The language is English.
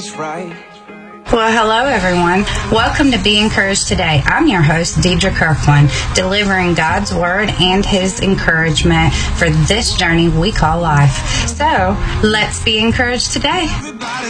always right. Well, hello, everyone. Welcome to Be Encouraged Today. I'm your host, Deidre Kirkland, delivering God's Word and His encouragement for this journey we call life. So, let's be encouraged today. Everybody